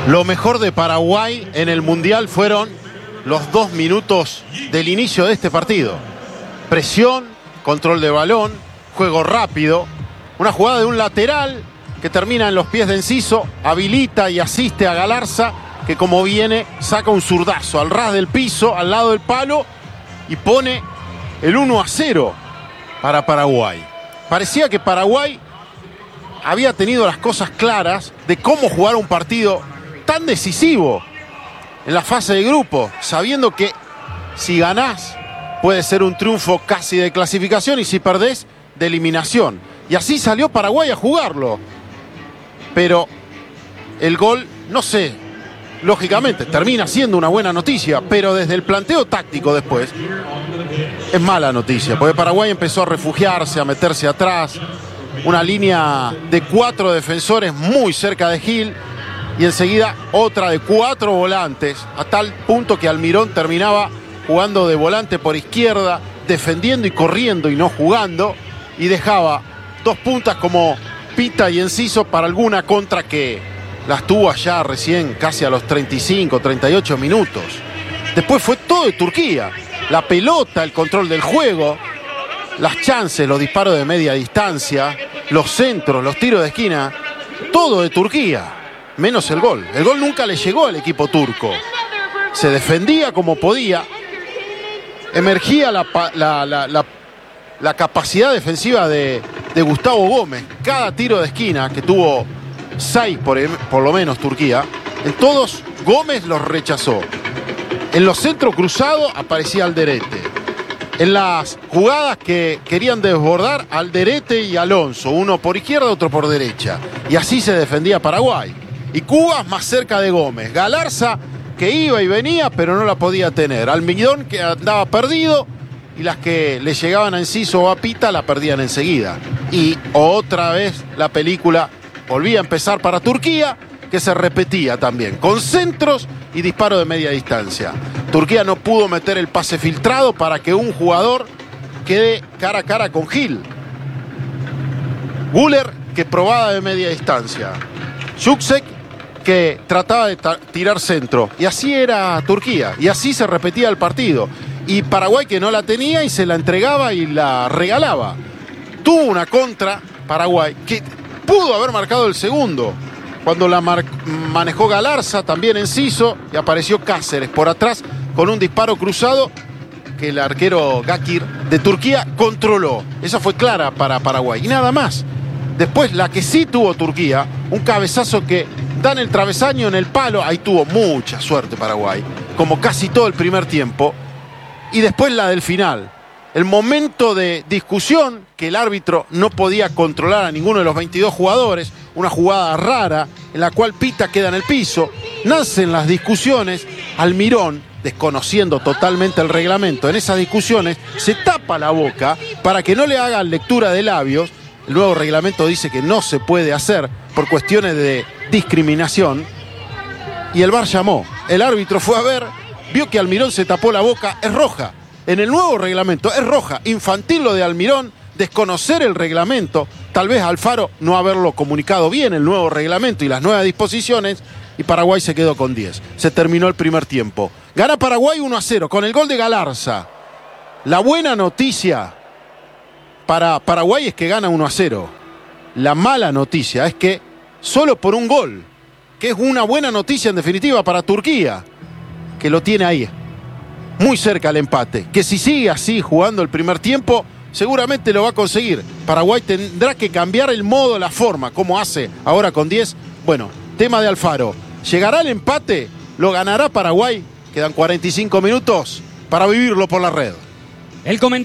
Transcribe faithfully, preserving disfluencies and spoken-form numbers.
Lo mejor de Paraguay en el Mundial fueron los dos minutos del inicio de este partido. Presión, control de balón, juego rápido, una jugada de un lateral que termina en los pies de Enciso, habilita y asiste a Galarza, que como viene saca un zurdazo al ras del piso, al lado del palo, y pone el uno a cero para Paraguay. Parecía que Paraguay había tenido las cosas claras de cómo jugar un partido tan decisivo en la fase de grupo, sabiendo que si ganás puede ser un triunfo casi de clasificación y si perdés de eliminación. Y así salió Paraguay a jugarlo. Pero el gol, no sé, lógicamente termina siendo una buena noticia, pero desde el planteo táctico después es mala noticia, porque Paraguay empezó a refugiarse, a meterse atrás, una línea de cuatro defensores muy cerca de Gil y enseguida otra de cuatro volantes, a tal punto que Almirón terminaba jugando de volante por izquierda, defendiendo y corriendo y no jugando, y dejaba dos puntas como Pita y Enciso para alguna contra que las tuvo allá recién casi a los treinta y cinco, treinta y ocho minutos. Después fue todo de Turquía, la pelota, el control del juego, las chances, los disparos de media distancia, los centros, los tiros de esquina, todo de Turquía, menos el gol. El gol nunca le llegó al equipo turco. Se defendía como podía, emergía la, la, la, la, la capacidad defensiva de, de Gustavo Gómez. Cada tiro de esquina, que tuvo seis por, por lo menos Turquía, en todos Gómez los rechazó. En los centros cruzados aparecía Alderete. En las jugadas que querían desbordar, Alderete y Alonso, uno por izquierda, otro por derecha. Y así se defendía Paraguay. Y Cubas más cerca de Gómez. Galarza, que iba y venía, pero no la podía tener. Almirón, que andaba perdido, y las que le llegaban a Enciso o a Pita la perdían enseguida. Y otra vez la película volvía a empezar para Turquía, que se repetía también, con centros y disparo de media distancia. Turquía no pudo meter el pase filtrado para que un jugador quede cara a cara con Gil. Güler, que probaba de media distancia. Yüksek, que trataba de tirar centro. Y así era Turquía. Y así se repetía el partido. Y Paraguay, que no la tenía y se la entregaba y la regalaba. Tuvo una contra Paraguay que pudo haber marcado el segundo, cuando la manejó Galarza, también Enciso, y apareció Cáceres por atrás con un disparo cruzado que el arquero Gakir de Turquía controló. Esa fue clara para Paraguay y nada más. Después la que sí tuvo Turquía, un cabezazo que da en el travesaño, en el palo, ahí tuvo mucha suerte Paraguay, como casi todo el primer tiempo. Y después la del final, el momento de discusión que el árbitro no podía controlar a ninguno de los veintidós jugadores, una jugada rara en la cual Pita queda en el piso, nacen las discusiones, Almirón, desconociendo totalmente el reglamento, en esas discusiones se tapa la boca para que no le hagan lectura de labios. El nuevo reglamento dice que no se puede hacer por cuestiones de discriminación, y el V A R llamó, el árbitro fue a ver, vio que Almirón se tapó la boca, es roja. En el nuevo reglamento es roja, infantil lo de Almirón, desconocer el reglamento, tal vez Alfaro no haberlo comunicado bien, el nuevo reglamento y las nuevas disposiciones, y Paraguay se quedó con diez. Se terminó el primer tiempo. Gana Paraguay uno a cero con el gol de Galarza. La buena noticia para Paraguay es que gana uno a cero. La mala noticia es que solo por un gol, que es una buena noticia en definitiva para Turquía, que lo tiene ahí, muy cerca al empate, que si sigue así jugando el primer tiempo, seguramente lo va a conseguir. Paraguay tendrá que cambiar el modo, la forma, como hace ahora con diez. Bueno, tema de Alfaro. ¿Llegará el empate? ¿Lo ganará Paraguay? Quedan cuarenta y cinco minutos para vivirlo por la red. El comentario.